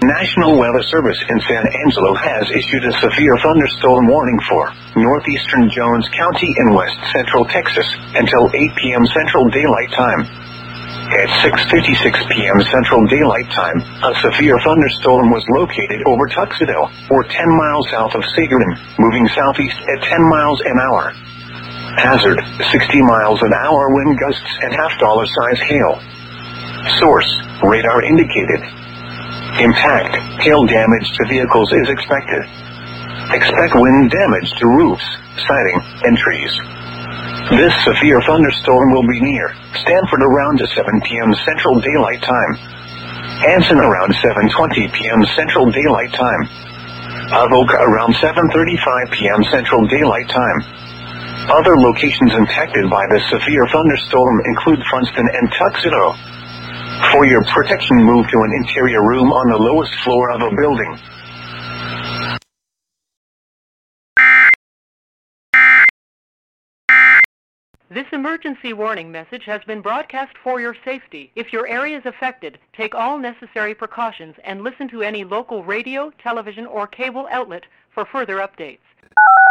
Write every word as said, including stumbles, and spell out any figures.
National Weather Service in San Angelo has issued a severe thunderstorm warning for northeastern Jones County in west central Texas until eight p.m. Central Daylight Time. At six fifty-six p.m. Central Daylight Time, a severe thunderstorm was located over Tuxedo, or ten miles south of Sagerton, moving southeast at ten miles an hour. Hazard, sixty miles an hour wind gusts and half-dollar size hail. Source, radar indicated. Impact, hail damage to vehicles is expected. Expect wind damage to roofs, siding, and trees. This severe thunderstorm will be near Stanford around seven p.m. Central Daylight Time. Anson around seven twenty p.m. Central Daylight Time. Avoca around seven thirty-five p.m. Central Daylight Time. Other locations impacted by the severe thunderstorm include Funston and Tuxedo. For your protection, move to an interior room on the lowest floor of a building. This emergency warning message has been broadcast for your safety. If your area is affected, take all necessary precautions and listen to any local radio, television, or cable outlet for further updates.